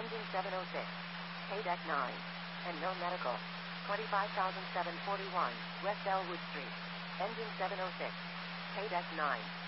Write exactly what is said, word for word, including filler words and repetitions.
Engine seven oh six. Pay deck nine. And no medical. twenty-five thousand seven hundred forty-one, West Elwood Street. Engine seven oh six. Pay deck nine.